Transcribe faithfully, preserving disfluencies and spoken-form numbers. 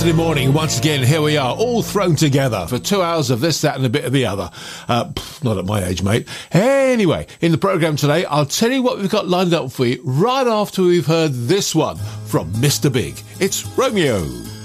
Saturday morning, once again, here we are, all thrown together for two hours of this, that and a bit of the other. Uh, pff, not at my age, mate. Anyway, in the programme today, I'll tell you what we've got lined up for you right after we've heard this one from Mister Big. It's Romeo.